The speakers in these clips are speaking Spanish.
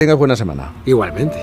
Tengas buena semana. Igualmente.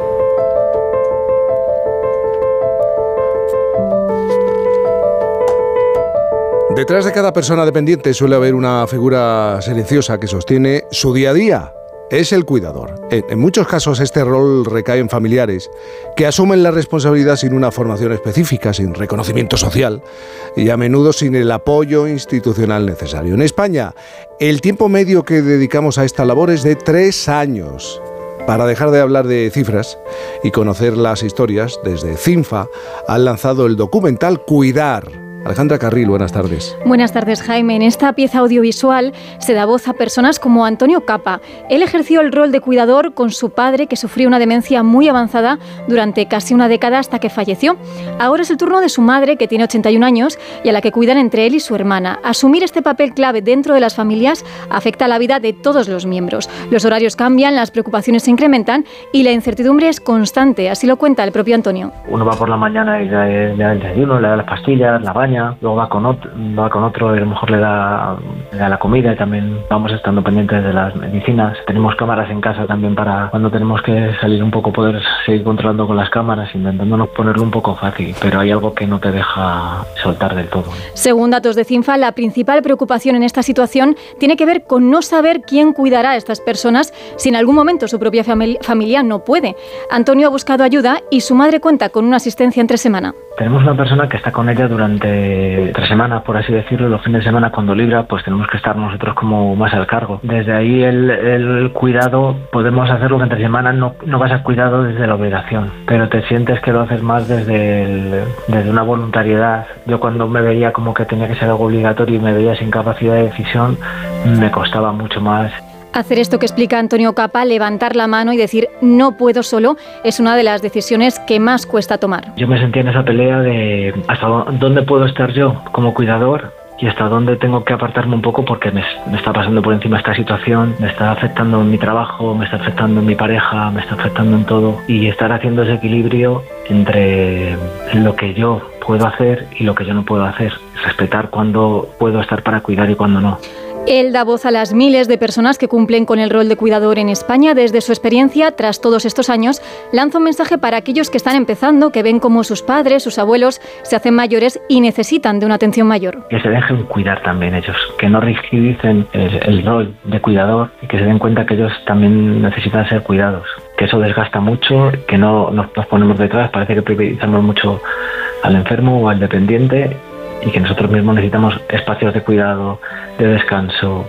Detrás de cada persona dependiente suele haber una figura silenciosa que sostiene su día a día. Es el cuidador. En muchos casos este rol recae en familiares que asumen la responsabilidad sin una formación específica, sin reconocimiento social y a menudo sin el apoyo institucional necesario. En España, el tiempo medio que dedicamos a esta labor es de 3 años. Para dejar de hablar de cifras y conocer las historias, desde CINFA han lanzado el documental Cuidar. Alejandra Carril, buenas tardes. Buenas tardes, Jaime. En esta pieza audiovisual se da voz a personas como Antonio Capa. Él ejerció el rol de cuidador con su padre, que sufrió una demencia muy avanzada durante casi una década hasta que falleció. Ahora es el turno de su madre, que tiene 81 años, y a la que cuidan entre él y su hermana. Asumir este papel clave dentro de las familias afecta a la vida de todos los miembros. Los horarios cambian, las preocupaciones se incrementan y la incertidumbre es constante. Así lo cuenta el propio Antonio. Uno va por la mañana y le da el desayuno, le da las pastillas, la baña. Luego va con otro y a lo mejor le da la comida, y también vamos estando pendientes de las medicinas. Tenemos cámaras en casa también para cuando tenemos que salir un poco poder seguir controlando con las cámaras, intentándonos ponerlo un poco fácil, pero hay algo que no te deja soltar del todo. Según datos de CINFA, la principal preocupación en esta situación tiene que ver con no saber quién cuidará a estas personas si en algún momento su propia familia no puede. Antonio ha buscado ayuda y su madre cuenta con una asistencia entre semana. Tenemos una persona que está con ella durante 3 semanas, por así decirlo. Los fines de semana, cuando libra, pues tenemos que estar nosotros como más al cargo. Desde ahí el cuidado podemos hacerlo, que entre semana no vas al cuidado desde la obligación, pero te sientes que lo haces más desde una voluntariedad. Yo cuando me veía como que tenía que ser algo obligatorio y me veía sin capacidad de decisión, me costaba mucho más. Hacer esto que explica Antonio Capa, levantar la mano y decir no puedo solo, es una de las decisiones que más cuesta tomar. Yo me sentía en esa pelea de hasta dónde puedo estar yo como cuidador y hasta dónde tengo que apartarme un poco, porque me está pasando por encima esta situación, me está afectando en mi trabajo, me está afectando en mi pareja, me está afectando en todo, y estar haciendo ese equilibrio entre lo que yo puedo hacer y lo que yo no puedo hacer, respetar cuándo puedo estar para cuidar y cuándo no. Él da voz a las miles de personas que cumplen con el rol de cuidador en España. Desde su experiencia, tras todos estos años, lanza un mensaje para aquellos que están empezando, que ven cómo sus padres, sus abuelos, se hacen mayores y necesitan de una atención mayor. Que se dejen cuidar también ellos, que no rigidicen el rol de cuidador y que se den cuenta que ellos también necesitan ser cuidados. Que eso desgasta mucho, que no nos ponemos detrás, parece que priorizamos mucho al enfermo o al dependiente, y que nosotros mismos necesitamos espacios de cuidado, de descanso,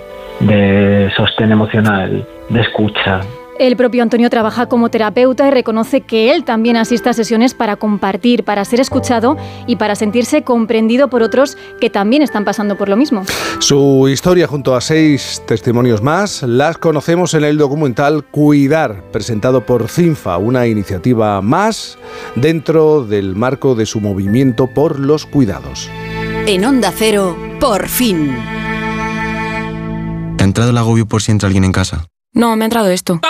de sostén emocional, de escucha. El propio Antonio trabaja como terapeuta y reconoce que él también asiste a sesiones para compartir, para ser escuchado y para sentirse comprendido por otros que también están pasando por lo mismo. Su historia, junto a 6 testimonios más, las conocemos en el documental Cuidar, presentado por CINFA, una iniciativa más dentro del marco de su movimiento por los cuidados. En Onda Cero, por fin. ¿Te ha entrado el agobio por si entra alguien en casa? No, me ha entrado esto.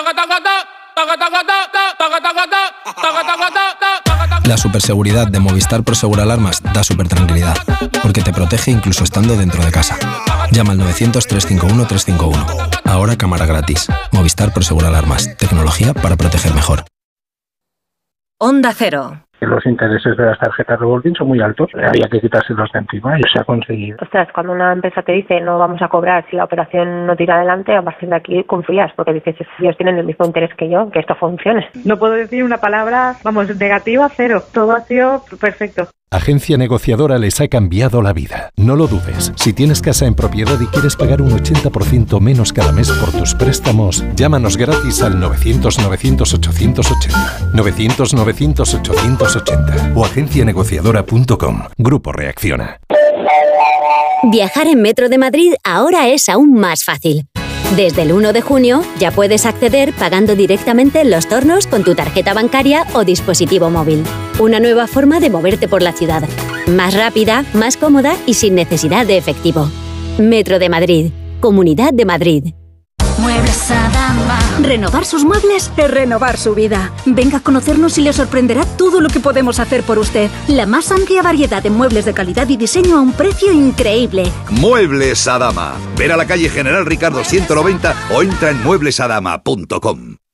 La superseguridad de Movistar Prosegur Alarmas da supertranquilidad, porque te protege incluso estando dentro de casa. Llama al 900-351-351. Ahora cámara gratis. Movistar Prosegur Alarmas. Tecnología para proteger mejor. Onda Cero. Los intereses de las tarjetas revolving son muy altos, había que quitárselos de encima y se ha conseguido. Ostras, cuando una empresa te dice no vamos a cobrar si la operación no tira adelante, a partir de aquí confías, porque dices, ellos tienen el mismo interés que yo, que esto funcione. No puedo decir una palabra, negativa, cero. Todo ha sido perfecto. Agencia Negociadora les ha cambiado la vida. No lo dudes. Si tienes casa en propiedad y quieres pagar un 80% menos cada mes por tus préstamos, llámanos gratis al 900-900-880. 900-900-880 o agencianegociadora.com. Grupo Reacciona. Viajar en Metro de Madrid ahora es aún más fácil. Desde el 1 de junio ya puedes acceder pagando directamente en los tornos con tu tarjeta bancaria o dispositivo móvil. Una nueva forma de moverte por la ciudad. Más rápida, más cómoda y sin necesidad de efectivo. Metro de Madrid. Comunidad de Madrid. Muebles Adama. Renovar sus muebles es renovar su vida. Venga a conocernos y le sorprenderá todo lo que podemos hacer por usted. La más amplia variedad de muebles de calidad y diseño a un precio increíble. Muebles Adama. Ver a la calle General Ricardo 190 o entra en mueblesadama.com.